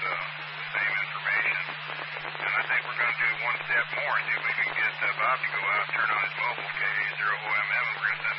the same information. And I think we're going to do one step more and see if we can get Bob to go out and turn on his mobile K0OMM, and we're going to send